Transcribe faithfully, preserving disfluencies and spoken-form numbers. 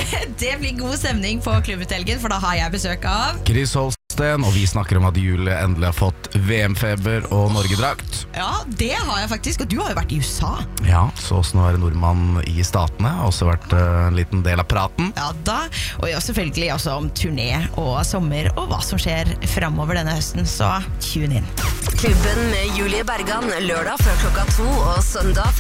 Det blir god stemning på klubbuthelgen, for da har jeg besøk av Chris Holsten, og vi snakker om at Julie endelig har fått V M-feber og Norgedrakt. Ja, det har jeg faktisk, og du har jo vært i U S A. Ja, så også nå er det nordmann i statene, har også vært uh, en liten del av praten. Ja da, og ja, selvfølgelig også om turné og sommer, og hva som skjer fremover denne høsten, så tune inn. Klubben med Julie Bergan, lørdag før klokka to og søndag